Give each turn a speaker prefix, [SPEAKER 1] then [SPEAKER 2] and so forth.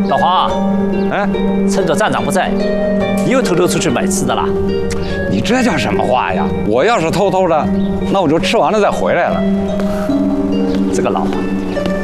[SPEAKER 1] 老黄，
[SPEAKER 2] 哎，
[SPEAKER 1] 趁着站长不在，你又偷偷出去买吃的啦？
[SPEAKER 2] 你这叫什么话呀？我要是偷偷的，那我就吃完了再回来了。
[SPEAKER 1] 这个老黄，